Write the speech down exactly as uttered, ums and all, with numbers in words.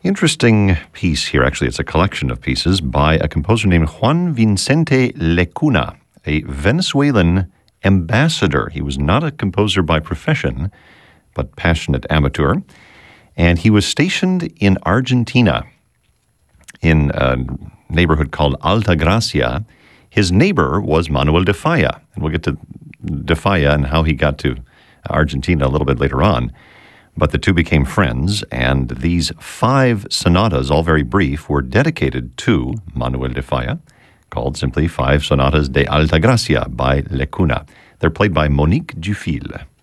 Interesting piece here. Actually, it's a collection of pieces by a composer named Juan Vicente Lecuna, a Venezuelan ambassador. He was not a composer by profession, but passionate amateur. And he was stationed in Argentina in a neighborhood called Alta Gracia. His neighbor was Manuel de Falla. And we'll get to de Falla and how he got to Argentina a little bit later on. But the two became friends, and these five sonatas, all very brief, were dedicated to Manuel de Falla, called simply Five Sonatas de Alta Gracia by Lecuna. They're played by Monique Dufil.